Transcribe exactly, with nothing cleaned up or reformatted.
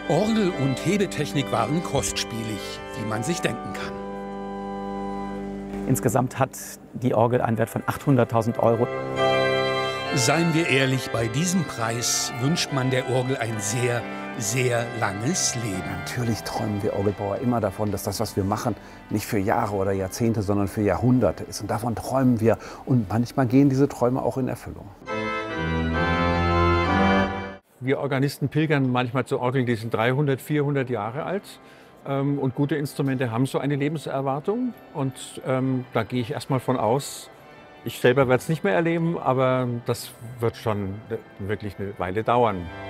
Orgel und Hebetechnik waren kostspielig, wie man sich denken kann. Insgesamt hat die Orgel einen Wert von achthunderttausend Euro. Seien wir ehrlich, bei diesem Preis wünscht man der Orgel ein sehr, sehr langes Leben. Natürlich träumen wir Orgelbauer immer davon, dass das, was wir machen, nicht für Jahre oder Jahrzehnte, sondern für Jahrhunderte ist. Und davon träumen wir. Und manchmal gehen diese Träume auch in Erfüllung. Wir Organisten pilgern manchmal zu Orgeln, die sind dreihundert, vierhundert Jahre alt. Ähm, und gute Instrumente haben so eine Lebenserwartung. Und ähm, da gehe ich erstmal von aus. Ich selber werde es nicht mehr erleben, aber das wird schon wirklich eine Weile dauern.